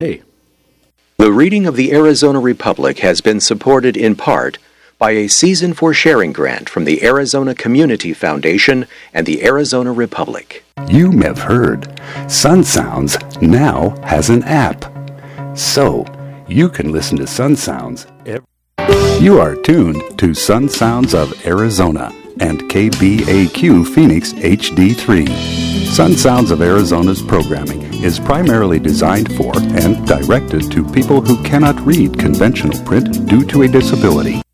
Hey. The reading of the Arizona Republic has been supported in part by a Season for Sharing grant from the Arizona Community Foundation and the Arizona Republic. You may have heard, Sun Sounds now has an app. So, you can listen to Sun Sounds every... You are tuned to Sun Sounds of Arizona and KBAQ Phoenix HD3. Sun Sounds of Arizona's programming is primarily designed for and directed to people who cannot read conventional print due to a disability.